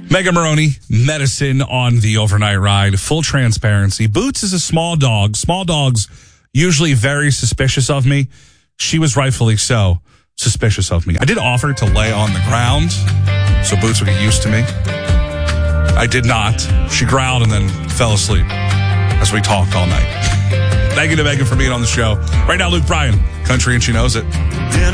Megan Maroney, Medicine on the overnight ride. Full transparency. Boots is a small dog. Small dogs usually very suspicious of me. She was rightfully so suspicious of me. I did offer to lay on the ground so Boots would get used to me. I did not. She growled and then fell asleep as we talked all night. Thank you to Megan for being on the show. Right now, Luke Bryan, Country and She Knows It.